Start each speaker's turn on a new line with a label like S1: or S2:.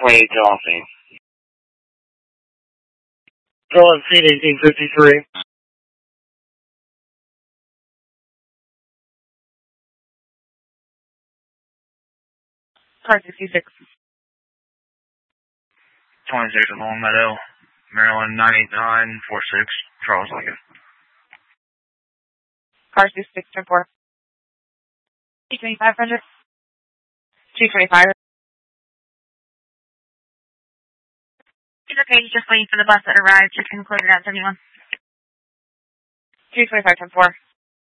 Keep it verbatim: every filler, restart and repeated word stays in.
S1: twenty-eight to Austin.
S2: Go on scene eighteen fifty-three.
S3: Car sixty-six.
S4: twenty-six at Long Meadow, Maryland nine eight nine four six, Charles Lincoln.
S3: Car sixty-six, ten four. two twenty-five hundred. two twenty-five.
S5: It's okay, he's just waiting for the bus that arrived. You can close it out, seventy-one.
S3: two twenty-five, ten four.